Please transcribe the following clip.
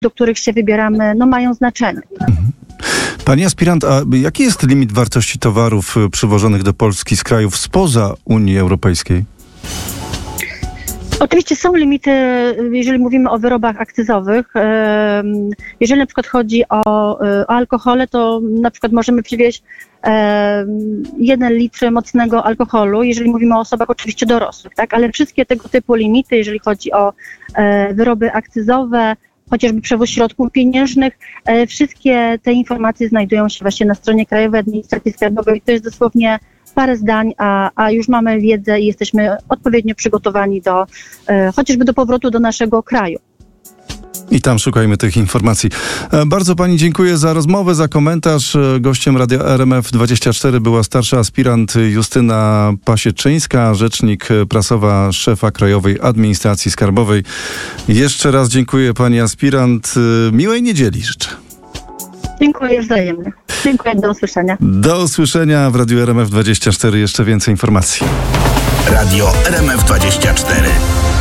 do których się wybieramy, mają znaczenie. Pani aspirant, a jaki jest limit wartości towarów przywożonych do Polski z krajów spoza Unii Europejskiej? Oczywiście są limity, jeżeli mówimy o wyrobach akcyzowych. Jeżeli na przykład chodzi o alkohole, to na przykład możemy przywieźć 1 litr mocnego alkoholu, jeżeli mówimy o osobach oczywiście dorosłych, tak? Ale wszystkie tego typu limity, jeżeli chodzi o wyroby akcyzowe, chociażby przewóz środków pieniężnych, wszystkie te informacje znajdują się właśnie na stronie Krajowej Administracji Skarbowej. To jest dosłownie parę zdań, a już mamy wiedzę i jesteśmy odpowiednio przygotowani chociażby do powrotu do naszego kraju. I tam szukajmy tych informacji. Bardzo pani dziękuję za rozmowę, za komentarz. Gościem Radia RMF24 była starsza aspirant Justyna Pasieczyńska, rzecznik prasowa szefa Krajowej Administracji Skarbowej. Jeszcze raz dziękuję pani aspirant. Miłej niedzieli życzę. Dziękuję wzajemnie. Dziękuję, do usłyszenia. Do usłyszenia w Radiu RMF24. Jeszcze więcej informacji. Radio RMF24.